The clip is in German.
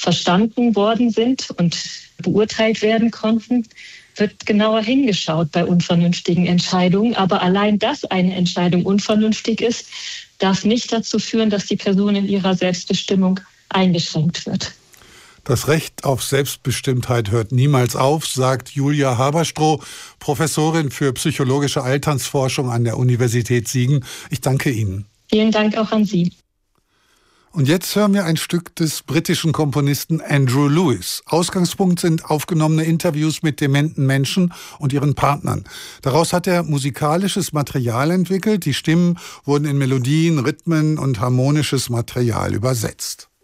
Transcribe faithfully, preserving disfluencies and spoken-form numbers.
verstanden worden sind und beurteilt werden konnten, wird genauer hingeschaut bei unvernünftigen Entscheidungen. Aber allein, dass eine Entscheidung unvernünftig ist, darf nicht dazu führen, dass die Person in ihrer Selbstbestimmung eingeschränkt wird. Das Recht auf Selbstbestimmtheit hört niemals auf, sagt Julia Haberstroh, Professorin für psychologische Alternsforschung an der Universität Siegen. Ich danke Ihnen. Vielen Dank auch an Sie. Und jetzt hören wir ein Stück des britischen Komponisten Andrew Lewis. Ausgangspunkt sind aufgenommene Interviews mit dementen Menschen und ihren Partnern. Daraus hat er musikalisches Material entwickelt. Die Stimmen wurden in Melodien, Rhythmen und harmonisches Material übersetzt.